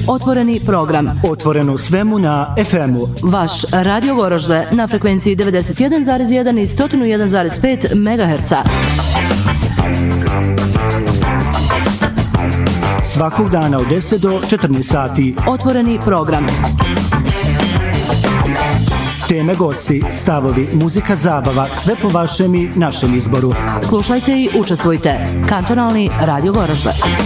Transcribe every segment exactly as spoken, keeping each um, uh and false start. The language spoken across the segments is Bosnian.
Otvoreni program. Otvoreno svemu na ef emu. Vaš Radio Goražde na frekvenciji devedeset jedan zarez jedan i sto jedan zarez pet megaherca. Svakog dana od deset do četrnaest sati. Otvoreni program. Teme, gosti, stavovi, muzika, zabava, sve po vašem i našem izboru. Slušajte i učestvujte. Kantonalni Radio Goražde.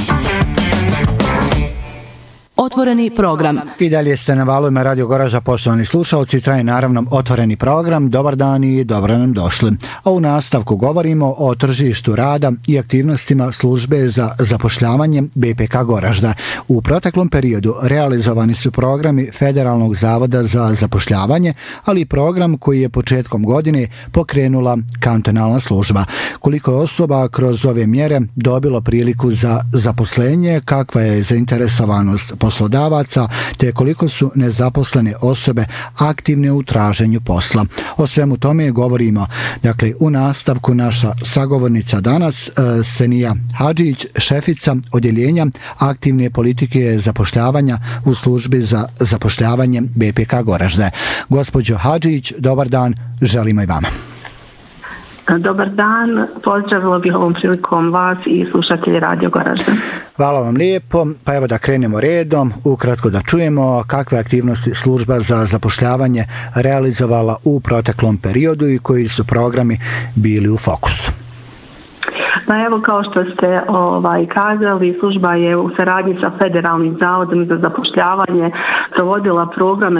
Otvoreni program. I dalje ste na valovima Radio Goraža, poštovani slušalci, traje naravno otvoreni program. Dobar dan i dobro nam došli. A u nastavku govorimo o tržištu rada i aktivnostima službe za zapošljavanje be pe ka Goražda. U proteklom periodu realizovani su programi Federalnog zavoda za zapošljavanje, ali i program koji je početkom godine pokrenula kantonalna služba. Koliko je osoba kroz ove mjere dobilo priliku za zaposlenje, kakva je zainteresovanost poslodavaca, te koliko su nezaposlene osobe aktivne u traženju posla. O svemu tome govorimo. Dakle, u nastavku naša sagovornica danas, Senija Hadžić, šefica odjeljenja aktivne politike zapošljavanja u službi za zapošljavanje be pe ka Goražde. Gospođo Hadžić, dobar dan, želimo i vama. Dobar dan, pozdravila bih ovom prilikom vas i slušatelji Radio Goražde. Hvala vam lijepo, pa evo da krenemo redom, ukratko da čujemo kakve aktivnosti služba za zapošljavanje realizovala u proteklom periodu i koji su programi bili u fokusu. Pa evo, kao što ste ovaj, kazali, služba je u saradnji sa Federalnim zavodom za zapošljavanje provodila programe